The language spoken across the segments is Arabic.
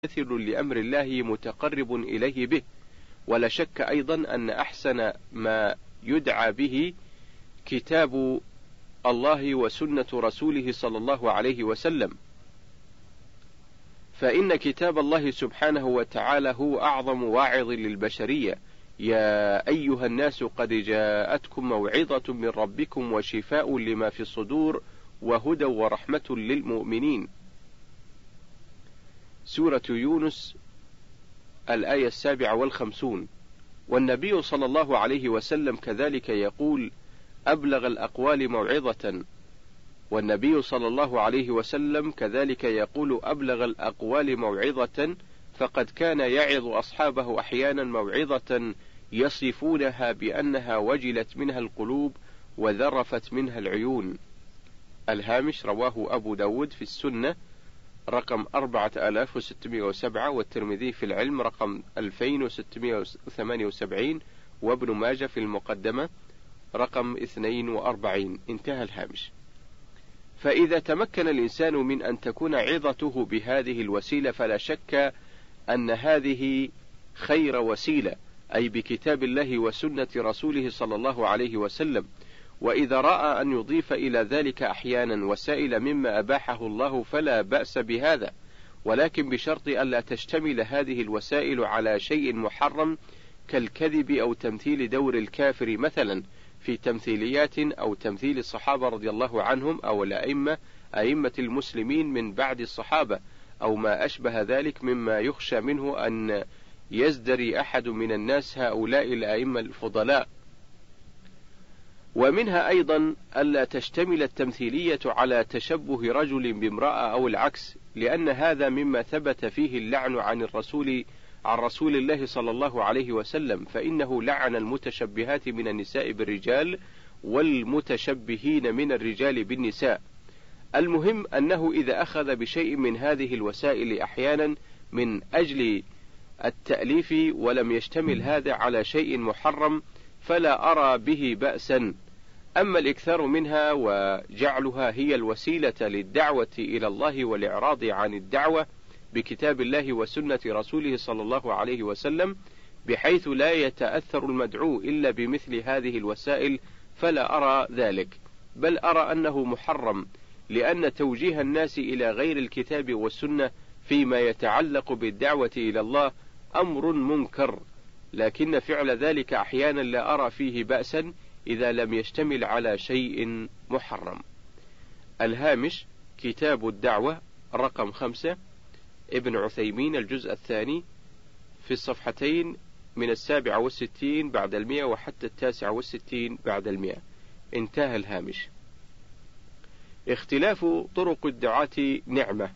ممتثل لأمر الله متقرب إليه به. ولا شك أيضا أن أحسن ما يدعى به كتاب الله وسنة رسوله صلى الله عليه وسلم، فإن كتاب الله سبحانه وتعالى هو أعظم واعظ للبشرية. يا أيها الناس قد جاءتكم موعظة من ربكم وشفاء لما في الصدور وهدى ورحمة للمؤمنين. سورة يونس الآية 57. والنبي صلى الله عليه وسلم كذلك يقول: أبلغ الأقوال موعظة. والنبي صلى الله عليه وسلم كذلك يقول: أبلغ الأقوال موعظة، فقد كان يعظ أصحابه أحيانا موعظة يصفونها بأنها وجلت منها القلوب وذرفت منها العيون. الهامش: رواه أبو داود في السنة رقم 4607، والترمذي في العلم رقم 2678، وابن ماجه في المقدمة رقم 42. انتهى الهامش. فإذا تمكن الإنسان من أن تكون عظته بهذه الوسيلة فلا شك أن هذه خير وسيلة، أي بكتاب الله وسنة رسوله صلى الله عليه وسلم. وإذا رأى أن يضيف إلى ذلك أحيانا وسائل مما أباحه الله فلا بأس بهذا، ولكن بشرط ألا تشتمل هذه الوسائل على شيء محرم كالكذب أو تمثيل دور الكافر مثلا في تمثيليات، أو تمثيل الصحابة رضي الله عنهم أو أئمة المسلمين من بعد الصحابة، أو ما أشبه ذلك مما يخشى منه أن يزدري أحد من الناس هؤلاء الأئمة الفضلاء. ومنها أيضا ألا تشتمل التمثيلية على تشبه رجل بامرأة أو العكس، لأن هذا مما ثبت فيه اللعن عن رسول الله صلى الله عليه وسلم، فإنه لعن المتشبهات من النساء بالرجال والمتشبهين من الرجال بالنساء. المهم أنه إذا أخذ بشيء من هذه الوسائل أحيانا من أجل التأليف ولم يشتمل هذا على شيء محرم فلا أرى به بأسا. أما الإكثار منها وجعلها هي الوسيلة للدعوة إلى الله والإعراض عن الدعوة بكتاب الله وسنة رسوله صلى الله عليه وسلم بحيث لا يتأثر المدعو إلا بمثل هذه الوسائل فلا أرى ذلك، بل أرى أنه محرم، لأن توجيه الناس إلى غير الكتاب والسنة فيما يتعلق بالدعوة إلى الله أمر منكر، لكن فعل ذلك أحيانا لا أرى فيه بأسا إذا لم يشتمل على شيء محرم. الهامش: كتاب الدعوة رقم 5، ابن عثيمين، الجزء الثاني، في الصفحتين من 67 بعد 100 وحتى 69 بعد 100. انتهى الهامش. اختلاف طرق الدعاة نعمة.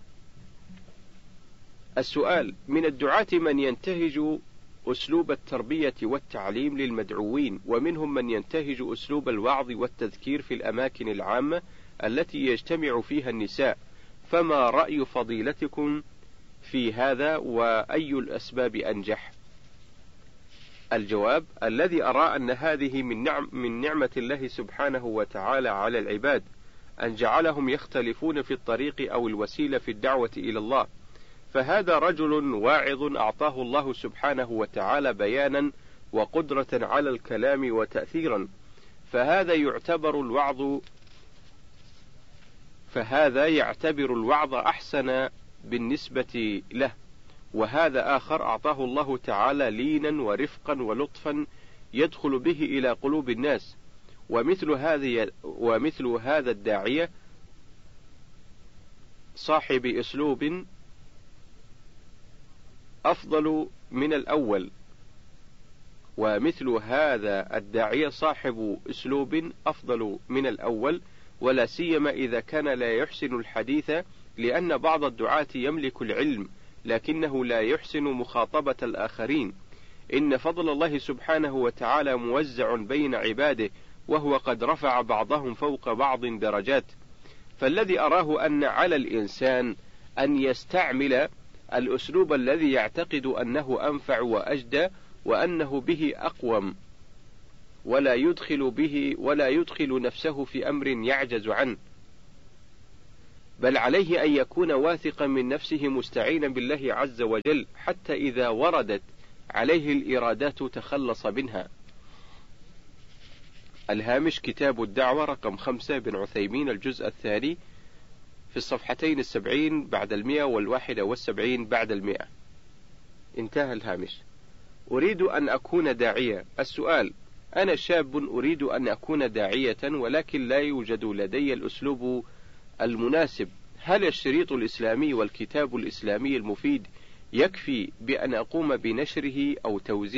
السؤال: من الدعاة من ينتهج أسلوب التربية والتعليم للمدعوين، ومنهم من ينتهج أسلوب الوعظ والتذكير في الأماكن العامة التي يجتمع فيها النساء، فما رأي فضيلتكم في هذا، وأي الأسباب أنجح؟ الجواب: الذي أرى أن هذه من نعمة الله سبحانه وتعالى على العباد، أن جعلهم يختلفون في الطريق أو الوسيلة في الدعوة إلى الله، فهذا رجل واعظ أعطاه الله سبحانه وتعالى بيانا وقدرة على الكلام وتأثيرا، فهذا يعتبر الوعظ أحسن بالنسبة له، وهذا آخر أعطاه الله تعالى لينا ورفقا ولطفا يدخل به إلى قلوب الناس، ومثل هذا الداعية صاحب أسلوب أفضل من الأول، ولا سيما إذا كان لا يحسن الحديث، لأن بعض الدعاة يملك العلم لكنه لا يحسن مخاطبة الآخرين. إن فضل الله سبحانه وتعالى موزع بين عباده، وهو قد رفع بعضهم فوق بعض درجات، فالذي أراه أن على الإنسان أن يستعمل الأسلوب الذي يعتقد أنه أنفع وأجدى وأنه به أقوم، ولا يدخل نفسه في أمر يعجز عنه. بل عليه أن يكون واثقا من نفسه مستعينا بالله عز وجل، حتى إذا وردت عليه الإرادات تخلص منها. الهامش كتاب الدعوة رقم 5 بن عثيمين الجزء الثاني في الصفحتين 70 بعد 100 و71 بعد 100. انتهى الهامش. أريد أن أكون داعية. السؤال: أنا شاب أريد أن أكون داعية ولكن لا يوجد لدي الأسلوب المناسب، هل الشريط الإسلامي والكتاب الإسلامي المفيد يكفي بأن أقوم بنشره أو توزيعه